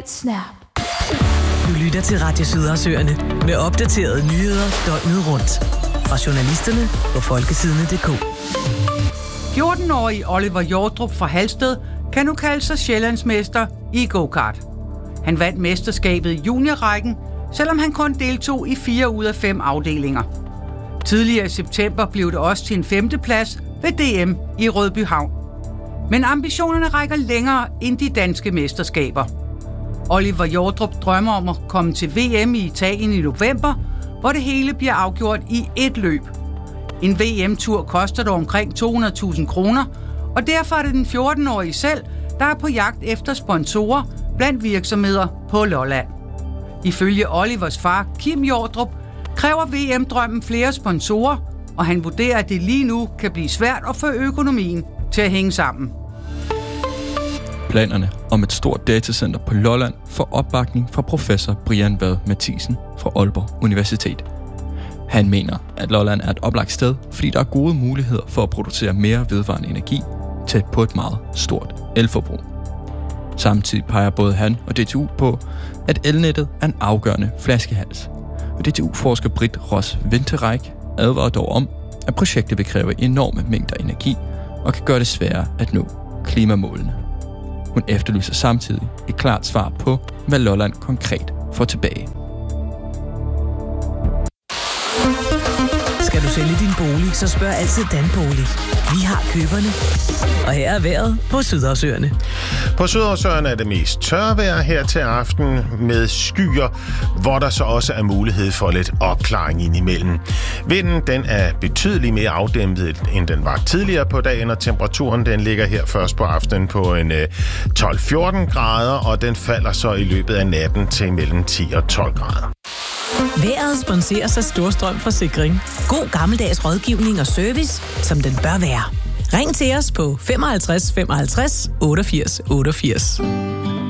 et snap. Du lytter til Radio Sydersøerne med opdaterede nyheder døgnet rundt. Fra journalisterne på folkesidene.dk. 14-årige Oliver Hjortrup fra Halsted kan nu kalde sig sjællandsmester i go-kart. Han vandt mesterskabet i juniorrækken, selvom han kun deltog i 4 ud af 5 afdelinger. Tidligere i september blev det også til en 5. plads ved DM i Rødbyhavn. Men ambitionerne rækker længere end de danske mesterskaber. Oliver Hjortrup drømmer om at komme til VM i Italien i november, hvor det hele bliver afgjort i ét løb. En VM-tur koster dog omkring 200.000 kroner, og derfor er det den 14-årige selv, der er på jagt efter sponsorer blandt virksomheder på Lolland. Ifølge Olivers far, Kim Hjortrup, kræver VM-drømmen flere sponsorer, og han vurderer, at det lige nu kan blive svært at få økonomien til at hænge sammen. Planerne om et stort datacenter på Lolland får opbakning fra professor Brian Vad Mathisen fra Aalborg Universitet. Han mener, at Lolland er et oplagt sted, fordi der er gode muligheder for at producere mere vedvarende energi tæt på et meget stort elforbrug. Samtidig peger både han og DTU på, at elnettet er en afgørende flaskehals. Og DTU-forsker Britt Ross Winterreich advarer dog om, at projektet vil kræve enorme mængder energi og kan gøre det sværere at nå klimamålene. Hun efterlyser samtidig et klart svar på, hvad Lolland konkret får tilbage. Skal du sælge din bolig, så spørg altid Danbolig. Vi har køberne. Og her er vejret på Sydersøerne. På Sydersøerne er det mest tørvejr her til aften med skyer, hvor der så også er mulighed for lidt opklaring indimellem. Vinden den er betydeligt mere afdæmpet, end den var tidligere på dagen, og temperaturen den ligger her først på aftenen på en 12-14 grader, og den falder så i løbet af natten til mellem 10 og 12 grader. Vejret sponseres af Storstrøm Forsikring. God gammeldags rådgivning og service, som den bør være. Ring til os på 55 55 88 88.